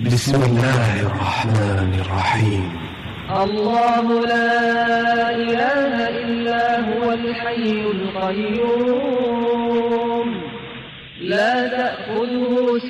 بسم الله الرحمن الرحيم. الله لا إله إلا هو الحي القيوم لا تأخذه